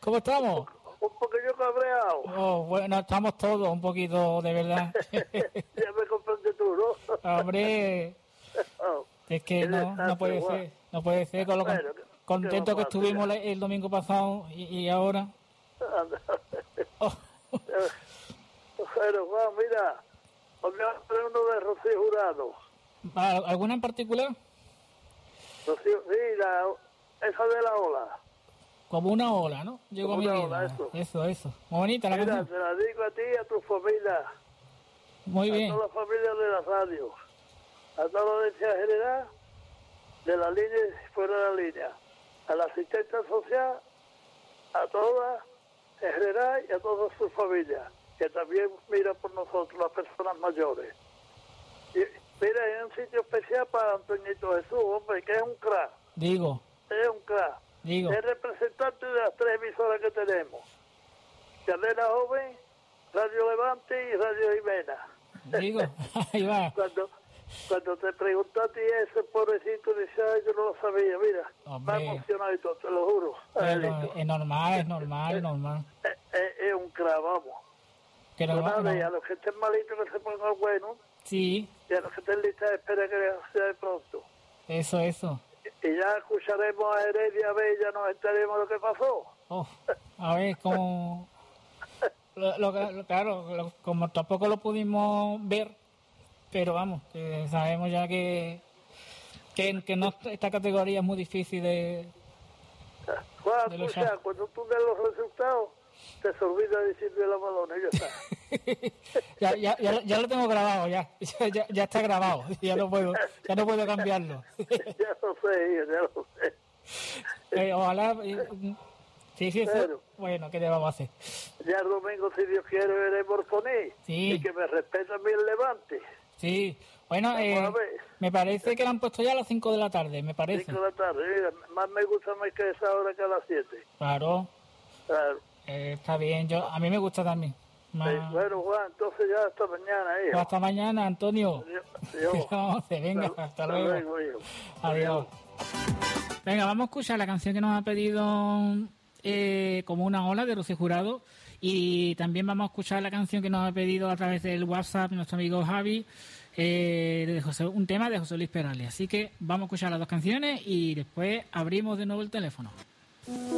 ¿Cómo estamos? Un poquillo cabreado. Oh, bueno, estamos todos un poquito, de verdad. Ya me comprendes tú, ¿no? Hombre, es que no puede ser. No puede ser con lo contento que estuvimos el domingo pasado y ahora. Oh. Pero Juan, mira, os voy a hacer uno de Rocío Jurado. ¿Alguna en particular? Rocío, sí, esa de la ola. Como una ola, ¿no? Llegó como mi una vida. Ola, Eso. Muy bonita la mira, canción. te la digo a ti y a tu familia. Muy bien. A toda la familia de la radio. A toda la audiencia general, de la línea y fuera de la línea. A la asistente social, a todas en general y a todas sus familias, que también mira por nosotros, las personas mayores. Y mira, hay un sitio especial para Antoñito Jesús, hombre, que es un crack. Digo. Es un crack. Es representante de las 3 emisoras que tenemos. Cadena Joven, Radio Levante y Radio Jimena. Digo, ahí va. Cuando te pregunto a ti ese pobrecito, dice, ay, yo no lo sabía, mira. Hombre. Me ha emocionado y todo, te lo juro. Es normal. Es un crack, vamos. Que no, Y a los que estén malitos que se pongan buenos. Sí. Y a los que estén listas, espera que sea de pronto. Eso. Y ya escucharemos a Heredia Bella, nos enteremos de lo que pasó. A ver, como... claro, como tampoco lo pudimos ver, pero vamos, que sabemos ya que no, esta categoría es muy difícil de luchar. Cuando tú ves los resultados, te se olvida decirle la balona y ya está. ya lo tengo grabado, ya está grabado, ya no puedo cambiarlo. ya lo sé. Ojalá... Sí, eso. Bueno, ¿qué le vamos a hacer? Ya el domingo, si Dios quiere, veremos con él. Sí. Y que me respeten bien el Levante. Sí. Bueno, me parece que lo han puesto ya a las 5 de la tarde, me parece. 5 de la tarde, mira, más me gusta más que esa hora que a las 7. Claro. Está bien, a mí me gusta también. Sí, bueno, Juan, entonces ya hasta mañana. Pues hasta mañana, Antonio. Adiós. Venga, hasta luego. Adiós. Venga, vamos a escuchar la canción que nos ha pedido Como una ola, de Rocío Jurado, y también vamos a escuchar la canción que nos ha pedido a través del WhatsApp nuestro amigo Javi, un tema de José Luis Perales. Así que vamos a escuchar las dos canciones y después abrimos de nuevo el teléfono.